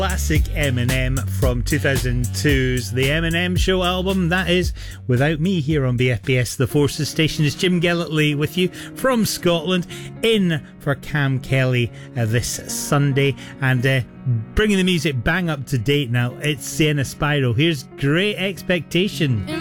Classic Eminem from 2002's The Eminem Show album, that is, without me here on BFBS The Forces station. Is Jim Gillitley with you from Scotland, in for Cam Kelly this Sunday, and bringing the music bang up to date now. It's Sienna Spiro. Here's Great Expectation.